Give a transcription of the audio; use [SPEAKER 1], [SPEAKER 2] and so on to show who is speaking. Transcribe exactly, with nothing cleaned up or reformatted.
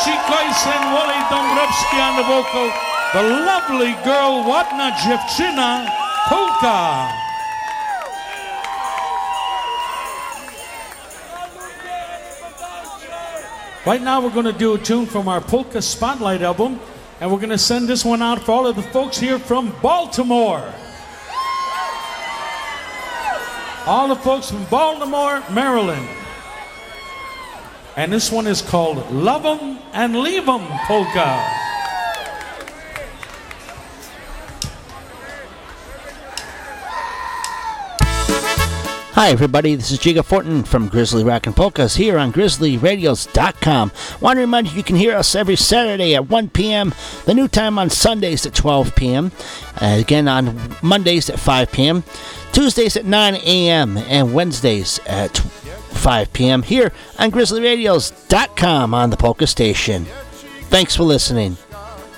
[SPEAKER 1] Archie Kois and Wally Dombrowski on the vocal. The lovely girl Ładna Dziewczyna polka. Right now we're going to do a tune from our Polka Spotlight album, and we're going to send this one out for all of the folks here from Baltimore. All the folks from Baltimore, Maryland. And this one is called Love 'em and Leave 'em Polka.
[SPEAKER 2] Hi everybody, this is Jiga Fortin from Grizzly Rockin' Polkas here on Grizzly Radios dot com. Want to remind you you can hear us every Saturday at one p.m., the new time on Sundays at twelve p.m., uh, again on Mondays at five p.m., Tuesdays at nine a.m., and Wednesdays at five p.m. here on Grizzly Radios dot com on the Polka Station. Thanks for listening.